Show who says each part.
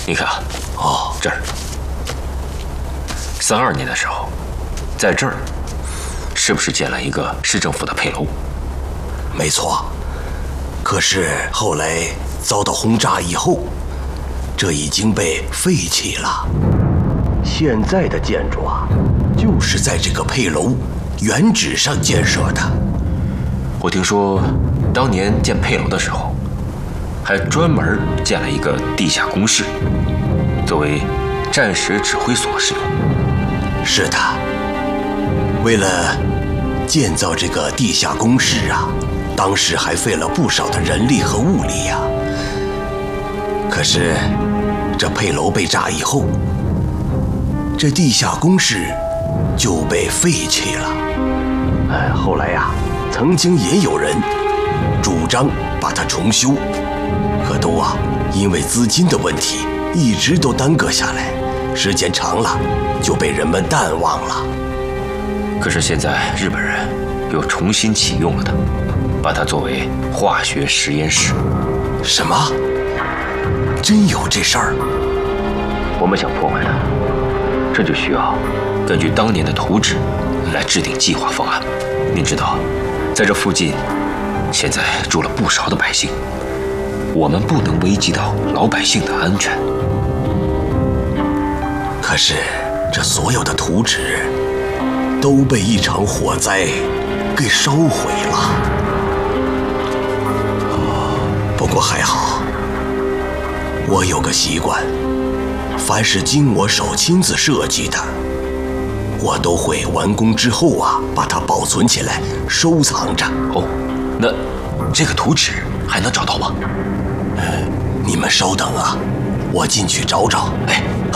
Speaker 1: 你看啊，哦，这儿，32年的时候，在这儿，是不是建了一个市政府的配楼？
Speaker 2: 没错。可是后来遭到轰炸以后，这已经被废弃了。现在的建筑啊，就是在这个配楼原址上建设的。
Speaker 1: 我听说，当年建配楼的时候，还专门建了一个地下工事，作为战时指挥所使用。
Speaker 2: 是的，为了建造这个地下工事啊，当时还费了不少的人力和物力呀。可是，这配楼被炸以后，这地下工事就被废弃了。后来呀，曾经也有人主张把它重修，可都因为资金的问题，一直都耽搁下来，时间长了就被人们淡忘了。
Speaker 1: 可是现在日本人又重新启用了它，把它作为化学实验室。
Speaker 2: 什么？真有这事儿？
Speaker 1: 我们想破坏它，这就需要根据当年的图纸来制定计划方案。您知道，在这附近现在住了不少的百姓，我们不能危及到老百姓的安全。
Speaker 2: 可是这所有的图纸都被一场火灾给烧毁了。不过还好，我有个习惯，凡是经我手亲自设计的，我都会完工之后把它保存起来，收藏着。
Speaker 1: 哦，那这个图纸还能找到吗？
Speaker 2: 你们稍等我进去找找。
Speaker 1: 哎。